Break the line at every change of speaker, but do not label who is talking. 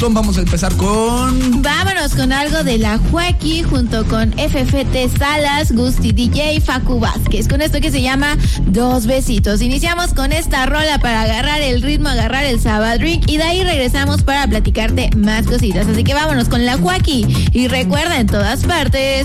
Vamos a empezar con...
Vámonos con algo de la Joaquí junto con FFT Salas, Gusti DJ, Facu Vázquez, con esto que se llama Dos Besitos. Iniciamos con esta rola para agarrar el ritmo, agarrar el Sabadrink, y de ahí regresamos para platicarte más cositas. Así que vámonos con la Joaquí, y recuerda, en todas partes